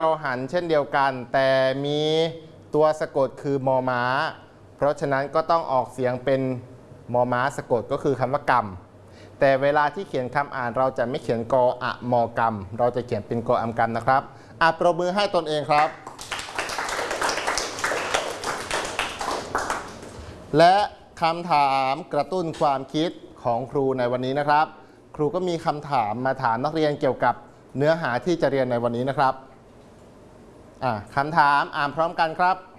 เราหันเช่นเดียวกันแต่มีตัวสะกดคือมอม้าเพราะฉะนั้นก็ต้องออกเสียงเป็นมอม้าสะกดก็คือคำว่ากรรมแต่เวลาที่เขียนคำอ่านเราจะไม่เขียนกออะมอกรรมเราจะเขียนเป็นกออัมกรรมนะครับปรบมือให้ตนเองครับและคำถามกระตุ้นความคิดของครูในวันนี้นะครับครูก็มีคำถามมาถามนักเรียนเกี่ยวกับเนื้อหาที่จะเรียนในวันนี้นะครับคำถามอ่านพร้อมกันครับ